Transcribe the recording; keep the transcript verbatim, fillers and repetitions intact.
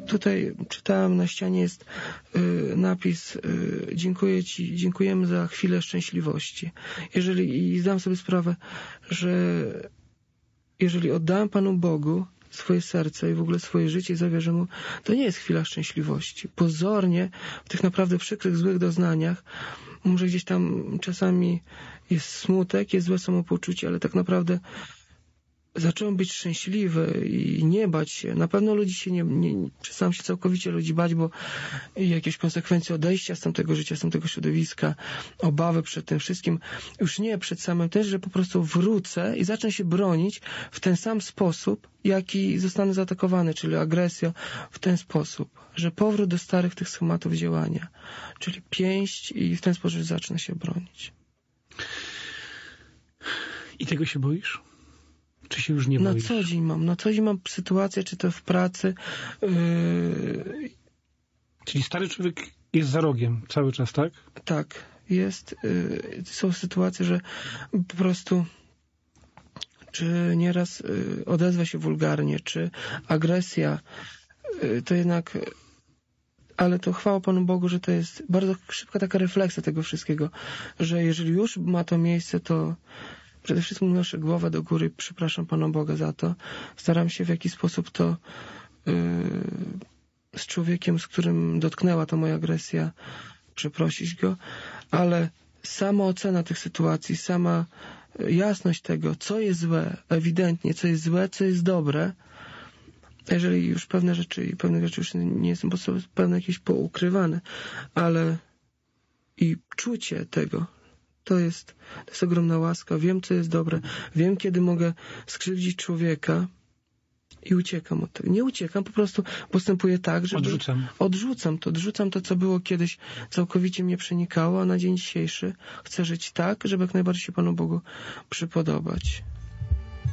tutaj czytałem, na ścianie jest y, napis y, dziękuję Ci, dziękujemy za chwilę szczęśliwości. Jeżeli, i zdam sobie sprawę, że jeżeli oddałem Panu Bogu swoje serce i w ogóle swoje życie i zawierzę Mu, to nie jest chwila szczęśliwości. Pozornie w tych naprawdę przykrych, złych doznaniach może gdzieś tam czasami jest smutek, jest złe samopoczucie, ale tak naprawdę zacząłem być szczęśliwy i nie bać się. Na pewno ludzi się nie, nie przestałem się całkowicie ludzi bać, bo jakieś konsekwencje odejścia z tamtego życia, z tamtego środowiska, obawy przed tym wszystkim, już nie przed samym też, że po prostu wrócę i zacznę się bronić w ten sam sposób, jaki zostanę zaatakowany, czyli agresja w ten sposób, że powrót do starych tych schematów działania, czyli pięść i w ten sposób zacznę się bronić. I tego się boisz? Czy się już nie boisz? Na co dzień mam. Na co dzień mam sytuację, czy to w pracy. Yy... Czyli stary człowiek jest za rogiem cały czas, tak? Tak, jest. Yy, są sytuacje, że po prostu czy nieraz yy, odezwa się wulgarnie, czy agresja, yy, to jednak... Ale to chwała Panu Bogu, że to jest bardzo szybka taka refleksja tego wszystkiego, że jeżeli już ma to miejsce, to przede wszystkim unoszę głowę do góry, przepraszam Pana Boga za to. Staram się w jakiś sposób to yy, z człowiekiem, z którym dotknęła ta moja agresja, przeprosić go, ale sama ocena tych sytuacji, sama jasność tego, co jest złe, ewidentnie, co jest złe, co jest dobre, jeżeli już pewne rzeczy i pewne rzeczy już nie są po prostu pewne jakieś poukrywane, ale i czucie tego, To jest, to jest ogromna łaska. Wiem, co jest dobre. Wiem, kiedy mogę skrzywdzić człowieka i uciekam od tego. Nie uciekam, po prostu postępuję tak, że Odrzucam. Odrzucam to. Odrzucam to, co było kiedyś całkowicie mnie przenikało, a na dzień dzisiejszy chcę żyć tak, żeby jak najbardziej się Panu Bogu przypodobać.